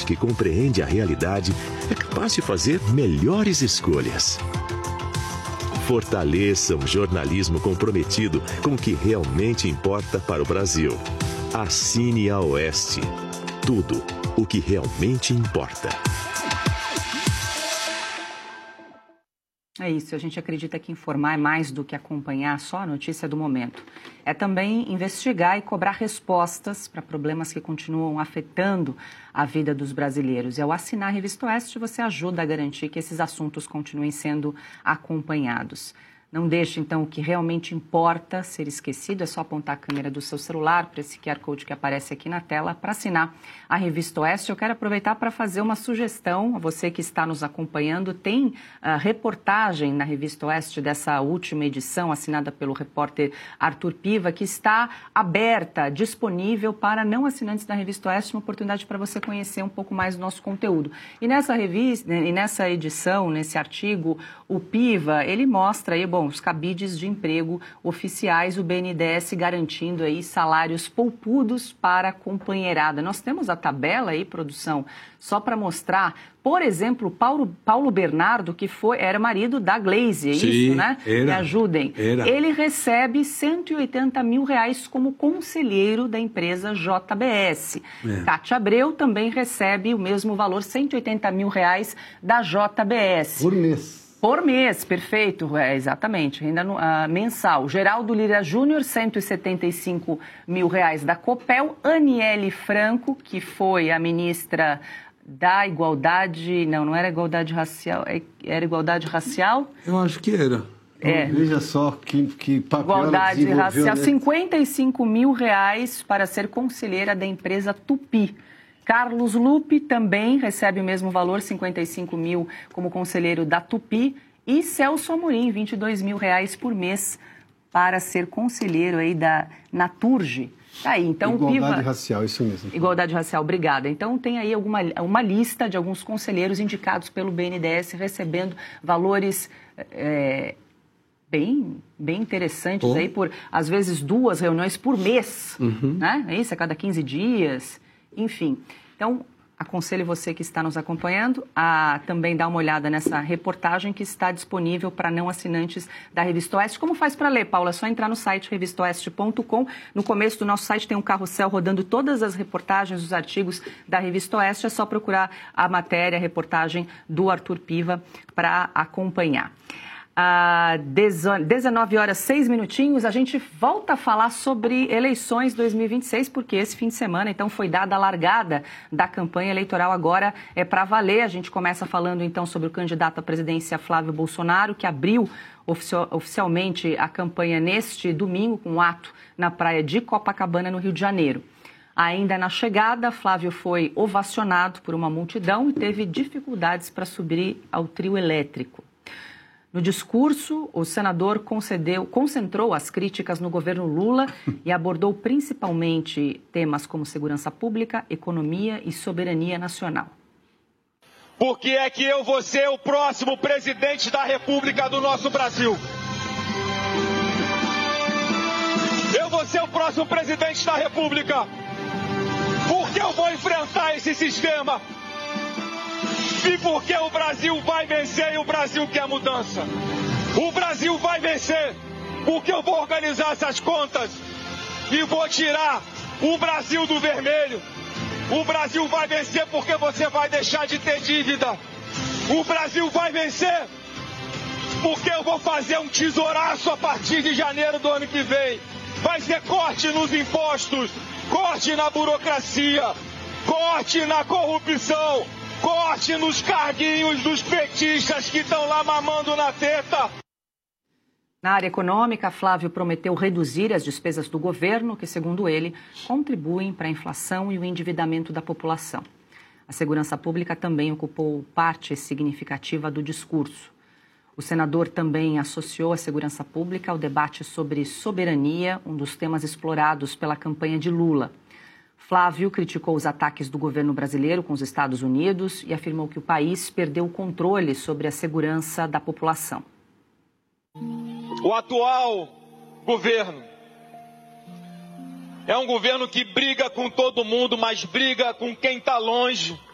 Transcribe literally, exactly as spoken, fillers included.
gente que compreende a realidade é capaz de fazer melhores escolhas. Fortaleça um jornalismo comprometido com o que realmente importa para o Brasil. Assine a Oeste. Tudo o que realmente importa. É isso, a gente acredita que informar é mais do que acompanhar só a notícia do momento. É também investigar e cobrar respostas para problemas que continuam afetando a vida dos brasileiros. E ao assinar a Revista Oeste, você ajuda a garantir que esses assuntos continuem sendo acompanhados. Não deixe, então, o que realmente importa ser esquecido. É só apontar a câmera do seu celular para esse Q R Code que aparece aqui na tela para assinar a Revista Oeste. Eu quero aproveitar para fazer uma sugestão a você que está nos acompanhando. Tem uh, reportagem na Revista Oeste dessa última edição, assinada pelo repórter Arthur Piva, que está aberta, disponível para não assinantes da Revista Oeste, uma oportunidade para você conhecer um pouco mais do nosso conteúdo. E nessa revista, e nessa edição, nesse artigo, o Piva, ele mostra aí, bom, os cabides de emprego oficiais, o B N D E S garantindo aí salários poupudos para a companheirada. Nós temos a tabela aí, produção, só para mostrar, por exemplo, Paulo, Paulo Bernardo, que foi, era marido da Glaze, é Sim, isso, né? Era, Me ajudem. Era. Ele recebe cento e oitenta mil reais como conselheiro da empresa J B S. É. Cátia Abreu também recebe o mesmo valor, cento e oitenta mil reais da J B S. Por mês. Por mês, perfeito, é, exatamente, renda no, uh, mensal. Geraldo Lira Júnior, cento e setenta e cinco mil reais da Copel. Aniele Franco, que foi a ministra da Igualdade, não, não era Igualdade Racial, era Igualdade Racial? Eu acho que era. É. Veja só que, que papel Igualdade Racial, né? cinquenta e cinco mil reais para ser conselheira da empresa Tupi. Carlos Lupe também recebe o mesmo valor, cinquenta e cinco mil como conselheiro da Tupi. E Celso Amorim, vinte e dois mil reais por mês para ser conselheiro aí da Naturge. Tá aí, então, Igualdade Piva... racial, isso mesmo. Igualdade racial, obrigada. Então, tem aí alguma, uma lista de alguns conselheiros indicados pelo B N D E S recebendo valores é, bem, bem interessantes oh. aí por, às vezes, duas reuniões por mês, uhum. né? É isso, a cada quinze dias. Enfim, então, aconselho você que está nos acompanhando a também dar uma olhada nessa reportagem que está disponível para não assinantes da Revista Oeste. Como faz para ler, Paula? É só entrar no site revista oeste ponto com. No começo do nosso site tem um carrossel rodando todas as reportagens, os artigos da Revista Oeste. É só procurar a matéria, a reportagem do Arthur Piva para acompanhar. Às dezenove horas, seis minutinhos, a gente volta a falar sobre eleições dois mil e vinte e seis, porque esse fim de semana, então, foi dada a largada da campanha eleitoral, agora é para valer. A gente começa falando, então, sobre o candidato à presidência Flávio Bolsonaro, que abriu oficio- oficialmente a campanha neste domingo, com um ato na praia de Copacabana, no Rio de Janeiro. Ainda na chegada, Flávio foi ovacionado por uma multidão e teve dificuldades para subir ao trio elétrico. No discurso, o senador concedeu, concentrou as críticas no governo Lula e abordou principalmente temas como segurança pública, economia e soberania nacional. Por que é que eu vou ser o próximo presidente da República do nosso Brasil? Eu vou ser o próximo presidente da República porque eu vou enfrentar esse sistema. E porque o Brasil vai vencer e o Brasil quer mudança. O Brasil vai vencer porque eu vou organizar essas contas e vou tirar o Brasil do vermelho. O Brasil vai vencer porque você vai deixar de ter dívida. O Brasil vai vencer porque eu vou fazer um tesouraço a partir de janeiro do ano que vem. Vai ser corte nos impostos, corte na burocracia, corte na corrupção, corte nos carguinhos dos petistas que estão lá mamando na teta. Na área econômica, Flávio prometeu reduzir as despesas do governo, que, segundo ele, contribuem para a inflação e o endividamento da população. A segurança pública também ocupou parte significativa do discurso. O senador também associou a segurança pública ao debate sobre soberania, um dos temas explorados pela campanha de Lula. Flávio criticou os ataques do governo brasileiro com os Estados Unidos e afirmou que o país perdeu o controle sobre a segurança da população. O atual governo é um governo que briga com todo mundo, mas briga com quem está longe.